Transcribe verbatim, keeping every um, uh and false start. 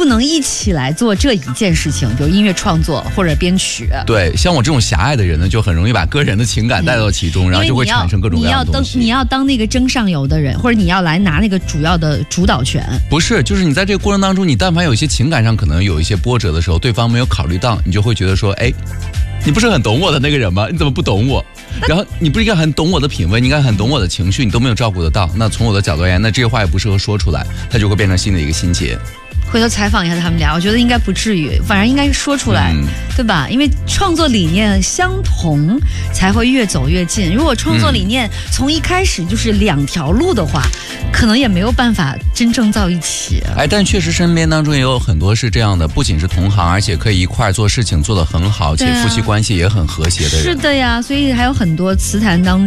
不能一起来做这一件事情，比如音乐创作或者编曲。 对，像我这种狭隘的人呢，就很容易把个人的情感带到其中，然后就会产生各种各样的东西。 你要当那个争上游的人，或者你要来拿那个主要的主导权。 不是，就是你在这个过程当中，你但凡有一些情感上可能有一些波折的时候，对方没有考虑到，你就会觉得说，哎，你不是很懂我的那个人吗？你怎么不懂我？然后你不应该很懂我的品味，你应该很懂我的情绪，你都没有照顾得到。那从我的角度而言，那这些话也不适合说出来，它就会变成新的一个心结。 回头采访一下他们俩，我觉得应该不至于，反正应该说出来，嗯、对吧？因为创作理念相同，才会越走越近。如果创作理念从一开始就是两条路的话，嗯、可能也没有办法真正到一起。 哎，但确实身边当中也有很多是这样的，不仅是同行，而且可以一块做事情做得很好，且夫妻关系也很和谐的人。 是的呀，所以还有很多词坛当中